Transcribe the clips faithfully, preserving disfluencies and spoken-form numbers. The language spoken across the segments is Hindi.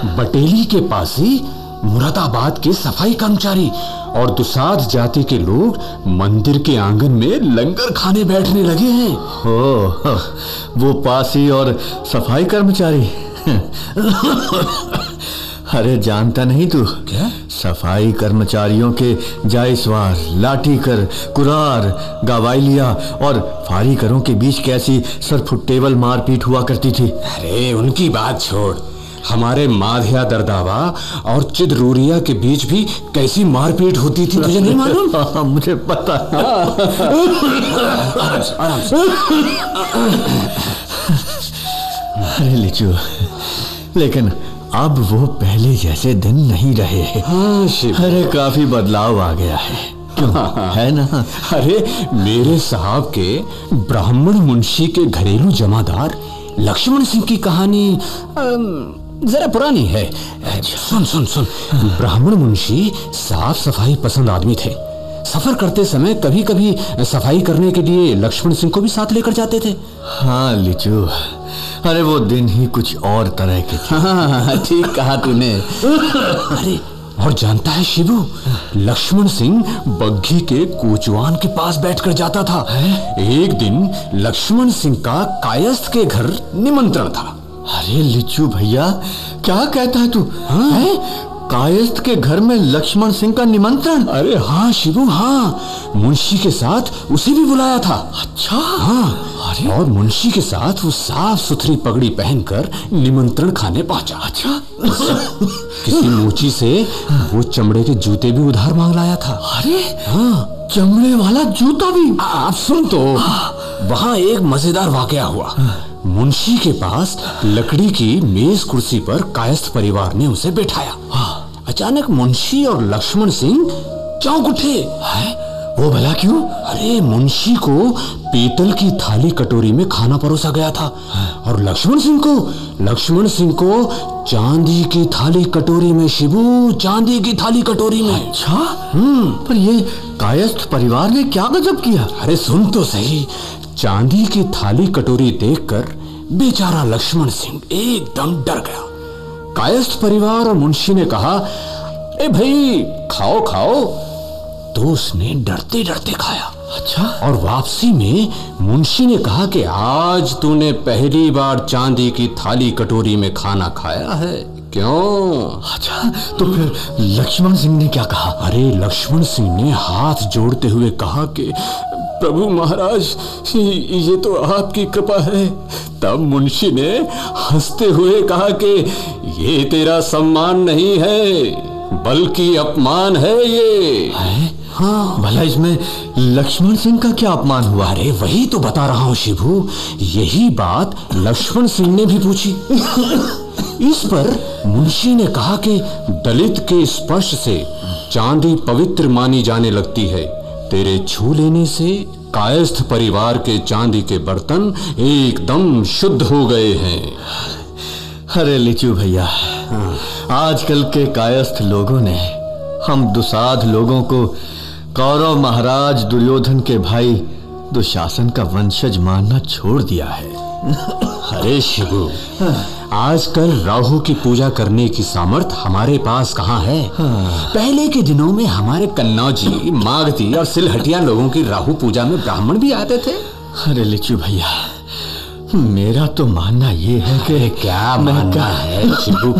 बटेली के पास ही मुरादाबाद के सफाई कर्मचारी और दुसाध जाति के लोग मंदिर के आंगन में लंगर खाने बैठने लगे हैं। ओ, वो पासी और सफाई कर्मचारी। अरे जानता नहीं तू क्या? सफाई कर्मचारियों के जायसवार, लाठीकर, कुरार, गवाइलिया और फारीकरों के बीच कैसी सरफुटेवल मारपीट हुआ करती थी। अरे उनकी बात छोड़, हमारे माधिया दरदावा और चिदरूरिया के बीच भी कैसी मारपीट होती थी, तुझे नहीं मालूम? हाँ, मुझे पता। आराम से। अरे लिचू, लेकिन अब वो पहले जैसे दिन नहीं रहे। हाँ शिव, अरे काफी बदलाव आ गया है, क्यों? है ना? अरे मेरे साहब के ब्राह्मण मुंशी के घरेलू जमादार लक्ष्मण सिंह की कहानी जरा पुरानी है। सुन सुन सुन, ब्राह्मण मुंशी साफ सफाई पसंद आदमी थे। सफर करते समय कभी कभी सफाई करने के लिए लक्ष्मण सिंह को भी साथ लेकर जाते थे। हाँ लिचू, अरे वो दिन ही कुछ और तरह के थे। हाँ, ठीक कहा तूने। अरे और जानता है शिबू, लक्ष्मण सिंह बग्घी के कोचवान के पास बैठकर जाता था। एक दिन लक्ष्मण सिंह का कायस्थ के घर निमंत्रण था। अरे लिचू भैया, क्या कहता है तू? हाँ? कायस्थ के घर में लक्ष्मण सिंह का निमंत्रण? अरे हाँ शिबू, हाँ, मुंशी के साथ उसे भी बुलाया था। अच्छा। हाँ, अरे और मुंशी के साथ वो साफ सुथरी पगड़ी पहनकर निमंत्रण खाने पहुंचा। अच्छा। किसी मोची से वो चमड़े के जूते भी उधार मांग लाया था। अरे हाँ, चमड़े वाला जूता भी? आप सुन तो, वहां एक मजेदार वाकया हुआ। मुंशी के पास लकड़ी की मेज कुर्सी पर कायस्थ परिवार ने उसे बैठाया। अचानक मुंशी और लक्ष्मण सिंह चौंक उठे। है? वो भला क्यों? अरे मुंशी को पीतल की थाली कटोरी में खाना परोसा गया था और लक्ष्मण सिंह को लक्ष्मण सिंह को चांदी की थाली कटोरी में। शिबू, चांदी की थाली कटोरी में। अच्छा। हम्म पर ये कायस्थ परिवार ने क्या गजब किया? अरे सुन तो सही। चांदी की थाली कटोरी देखकर बेचारा लक्ष्मण सिंह एकदम डर गया। कायस्थ परिवार और मुंशी ने कहा, ए भाई खाओ खाओ, तो उसने डरते डरते खाया। अच्छा। और वापसी में मुंशी ने कहा कि आज तूने पहली बार चांदी की थाली कटोरी में खाना खाया है, क्यों? अच्छा, तो फिर लक्ष्मण सिंह ने क्या कहा? अरे लक्ष्मण सिंह ने हाथ जोड़ते हुए कहा कि प्रभु महाराज, ये तो आपकी कृपा है। तब मुंशी ने हंसते हुए कहा कि ये तेरा सम्मान नहीं है बल्कि अपमान है ये। है? हाँ, भला इसमें लक्ष्मण सिंह का क्या अपमान हुआ? अरे वही तो बता रहा हूँ शिबू, यही बात लक्ष्मण सिंह ने भी पूछी। इस पर मुंशी ने कहा कि दलित के स्पर्श से चांदी पवित्र मानी जाने लगती है। तेरे छू लेने से कायस्थ परिवार के चांदी के बर्तन एकदम शुद्ध हो गए हैं। अरे लिचू भैया, आजकल के कायस्थ लोगों ने हम दुसाध लोगों को कौरव महाराज दुर्योधन के भाई दुशासन का वंशज मानना छोड़ दिया है। अरे शिबू, आजकल राहु की पूजा करने की सामर्थ हमारे पास कहाँ है? पहले के दिनों में हमारे कन्नौजी, मागधी और सिलहटिया लोगों की राहु पूजा में ब्राह्मण भी आते थे। अरे लिचू भैया, मेरा तो मानना ये है कि क्या मानना है शिबू?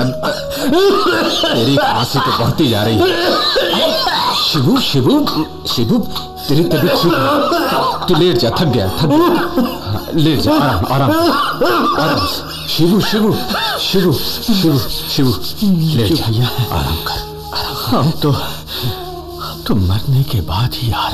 तेरी खांसी तो बढ़ती जा रही है। शिबू शिबू शिबू, तेरी तबीयत ठीक है? तू लेट जा, थक गया थक गया। लेट जा, आराम आराम आराम। शिबू शिबू शिबू शिबू शिबू, लेट जा, भैया आराम कर। हम तो हम तो मरने के बाद ही आ